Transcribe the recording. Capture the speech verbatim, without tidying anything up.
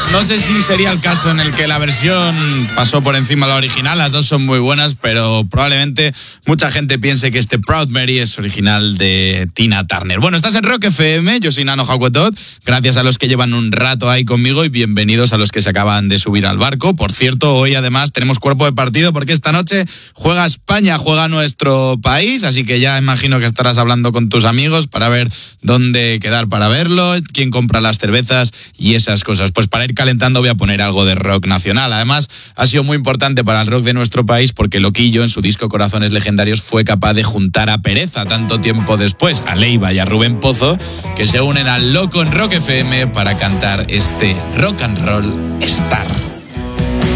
no sé si sería el caso en el que la versión pasó por encima de la original, las dos son muy buenas, pero probablemente mucha gente piense que este Proud Mary es original de Tina Turner. Bueno, estás en Rock F M, yo soy Nano Jacuetot, gracias a los que llevan un rato ahí conmigo y bienvenidos a los que se acaban de subir al barco. Por cierto, hoy además tenemos cuerpo de partido porque esta noche juega España, juega nuestro país, así que ya imagino que estarás hablando con tus amigos para ver dónde quedar para verlo, quién compra las cervezas y esas cosas. Pues para ir calentando voy a poner algo de rock nacional. Además, ha sido muy importante para el rock de nuestro país porque Loquillo, en su disco Corazones Legendarios, fue capaz de juntar a Pereza tanto tiempo después, a Leiva y a Rubén Pozo, que se unen al Loco en Rock F M para cantar este Rock and Roll Star.